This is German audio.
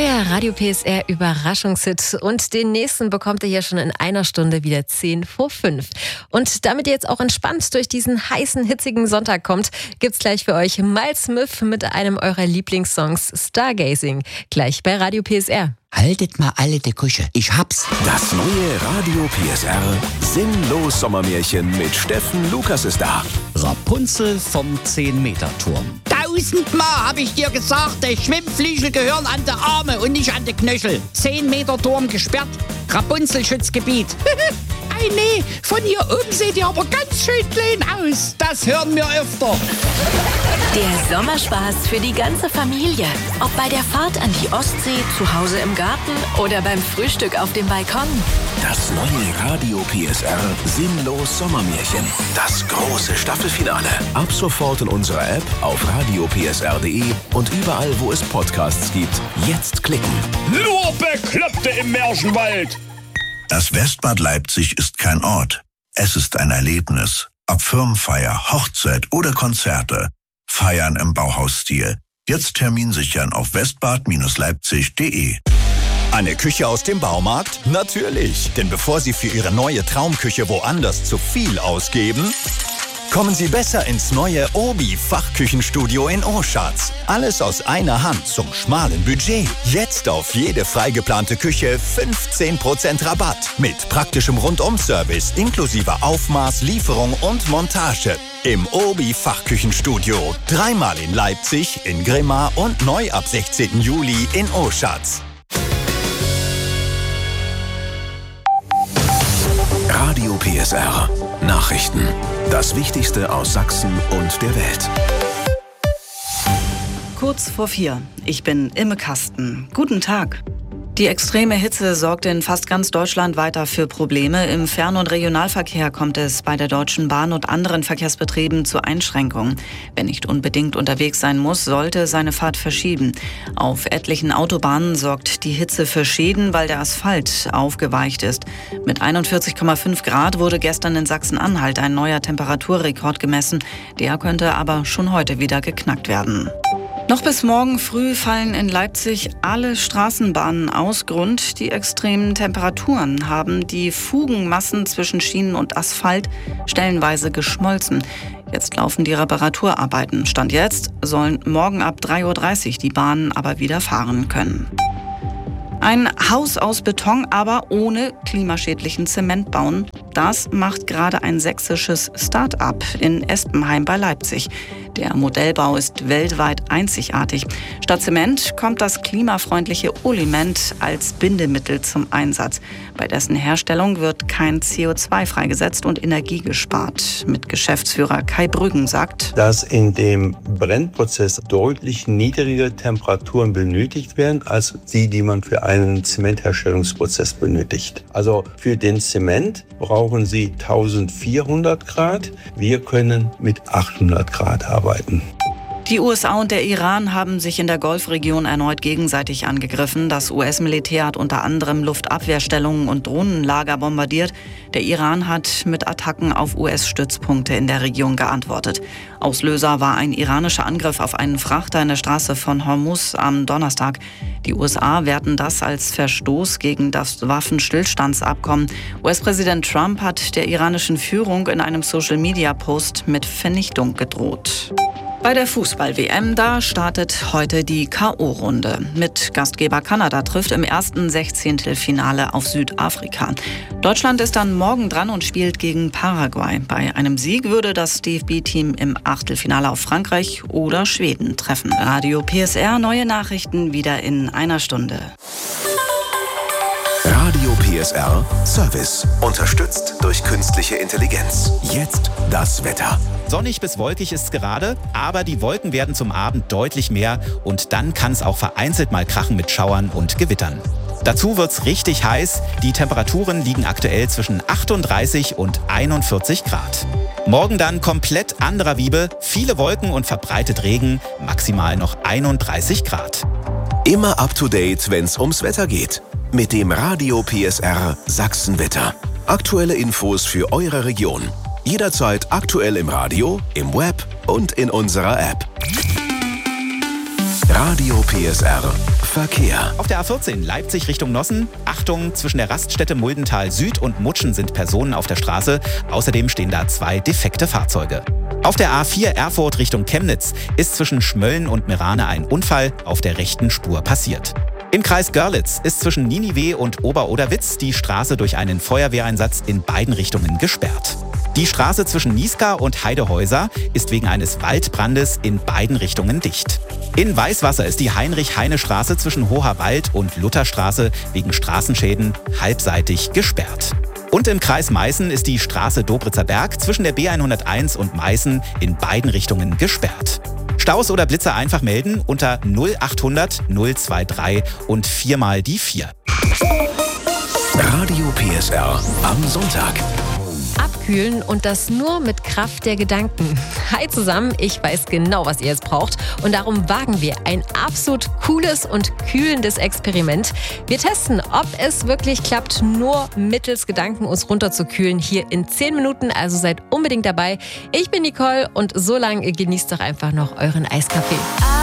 Euer Radio PSR Überraschungshit und den nächsten bekommt ihr hier schon in einer Stunde wieder 10 vor 5. Und damit ihr jetzt auch entspannt durch diesen heißen, hitzigen Sonntag kommt, gibt's gleich für euch Miles Smith mit einem eurer Lieblingssongs Stargazing. Gleich bei Radio PSR. Haltet mal alle die Kusche, ich hab's. Das neue Radio PSR Sinnlos Sommermärchen mit Steffen Lukas ist da. Rapunzel vom 10-Meter-Turm. 1000-mal hab ich dir gesagt, die Schwimmflügel gehören an die Arme und nicht an die Knöchel. 10-Meter-Turm gesperrt, Rapunzel-Schutzgebiet. Ei nee, von hier oben seht ihr aber ganz schön klein aus. Das hören wir öfter. Der Sommerspaß für die ganze Familie. Ob bei der Fahrt an die Ostsee, zu Hause im Garten oder beim Frühstück auf dem Balkon. Das neue Radio PSR Sinnlos Sommermärchen. Das große Staffelfinale. Ab sofort in unserer App, auf radiopsr.de und überall, wo es Podcasts gibt. Jetzt klicken. Nur Bekloppte im Märchenwald. Das Westbad Leipzig ist kein Ort. Es ist ein Erlebnis. Ob Firmenfeier, Hochzeit oder Konzerte. Feiern im Bauhausstil. Jetzt Termin sichern auf westbad-leipzig.de. Eine Küche aus dem Baumarkt? Natürlich. Denn bevor Sie für Ihre neue Traumküche woanders zu viel ausgeben, kommen Sie besser ins neue Obi-Fachküchenstudio in Oschatz. Alles aus einer Hand zum schmalen Budget. Jetzt auf jede freigeplante Küche 15% Rabatt. Mit praktischem Rundum-Service inklusive Aufmaß, Lieferung und Montage. Im Obi-Fachküchenstudio. 3-mal in Leipzig, in Grimma und neu ab 16. Juli in Oschatz. Radio PSR Nachrichten. Das Wichtigste aus Sachsen und der Welt. Kurz vor 4. Ich bin Imme Kasten. Guten Tag. Die extreme Hitze sorgt in fast ganz Deutschland weiter für Probleme. Im Fern- und Regionalverkehr kommt es bei der Deutschen Bahn und anderen Verkehrsbetrieben zu Einschränkungen. Wer nicht unbedingt unterwegs sein muss, sollte seine Fahrt verschieben. Auf etlichen Autobahnen sorgt die Hitze für Schäden, weil der Asphalt aufgeweicht ist. Mit 41,5 Grad wurde gestern in Sachsen-Anhalt ein neuer Temperaturrekord gemessen. Der könnte aber schon heute wieder geknackt werden. Noch bis morgen früh fallen in Leipzig alle Straßenbahnen aus. Grund: die extremen Temperaturen haben die Fugenmassen zwischen Schienen und Asphalt stellenweise geschmolzen. Jetzt laufen die Reparaturarbeiten. Stand jetzt sollen morgen ab 3:30 Uhr die Bahnen aber wieder fahren können. Ein Haus aus Beton, aber ohne klimaschädlichen Zement bauen. Das macht gerade ein sächsisches Start-up in Espenheim bei Leipzig. Der Modellbau ist weltweit einzigartig. Statt Zement kommt das klimafreundliche Oliment als Bindemittel zum Einsatz. Bei dessen Herstellung wird kein CO2 freigesetzt und Energie gespart. Mit Geschäftsführer Kai Brüggen sagt, dass in dem Brennprozess deutlich niedrigere Temperaturen benötigt werden, als die man für einen Zementherstellungsprozess benötigt. Also für den Zement brauchen Sie 1400 Grad. Wir können mit 800 Grad arbeiten. Die USA und der Iran haben sich in der Golfregion erneut gegenseitig angegriffen. Das US-Militär hat unter anderem Luftabwehrstellungen und Drohnenlager bombardiert. Der Iran hat mit Attacken auf US-Stützpunkte in der Region geantwortet. Auslöser war ein iranischer Angriff auf einen Frachter in der Straße von Hormuz am Donnerstag. Die USA werten das als Verstoß gegen das Waffenstillstandsabkommen. US-Präsident Trump hat der iranischen Führung in einem Social-Media-Post mit Vernichtung gedroht. Bei der Fußball-WM, da startet heute die K.O.-Runde. Mit Gastgeber Kanada trifft im ersten 16. auf Südafrika. Deutschland ist dann morgen dran und spielt gegen Paraguay. Bei einem Sieg würde das DFB-Team im Achtelfinale auf Frankreich oder Schweden treffen. Radio PSR, neue Nachrichten wieder in einer Stunde. Radio PSR Service. Unterstützt durch künstliche Intelligenz. Jetzt das Wetter. Sonnig bis wolkig ist es gerade, aber die Wolken werden zum Abend deutlich mehr und dann kann es auch vereinzelt mal krachen mit Schauern und Gewittern. Dazu wird's richtig heiß. Die Temperaturen liegen aktuell zwischen 38 und 41 Grad. Morgen dann komplett anderer Wiebe, viele Wolken und verbreitet Regen, maximal noch 31 Grad. Immer up to date, wenn's ums Wetter geht. Mit dem Radio PSR Sachsenwetter. Aktuelle Infos für eure Region. Jederzeit aktuell im Radio, im Web und in unserer App. Radio PSR Verkehr. Auf der A14 Leipzig Richtung Nossen. Achtung, zwischen der Raststätte Muldental Süd und Mutschen sind Personen auf der Straße. Außerdem stehen da 2 defekte Fahrzeuge. Auf der A4 Erfurt Richtung Chemnitz ist zwischen Schmölln und Merane ein Unfall auf der rechten Spur passiert. Im Kreis Görlitz ist zwischen Ninive und Ober-Oderwitz die Straße durch einen Feuerwehreinsatz in beiden Richtungen gesperrt. Die Straße zwischen Niesgar und Heidehäuser ist wegen eines Waldbrandes in beiden Richtungen dicht. In Weißwasser ist die Heinrich-Heine-Straße zwischen Hoherwald und Lutherstraße wegen Straßenschäden halbseitig gesperrt. Und im Kreis Meißen ist die Straße Dobritzer Berg zwischen der B101 und Meißen in beiden Richtungen gesperrt. Staus oder Blitzer einfach melden unter 0800 023 und 4 die 4. Radio PSR am Sonntag. Abkühlen und das nur mit Kraft der Gedanken. Hi zusammen, ich weiß genau, was ihr jetzt braucht und darum wagen wir ein absolut cooles und kühlendes Experiment. Wir testen, ob es wirklich klappt, nur mittels Gedanken uns runterzukühlen hier in 10 Minuten, also seid unbedingt dabei. Ich bin Nicole und so lange genießt doch einfach noch euren Eiskaffee.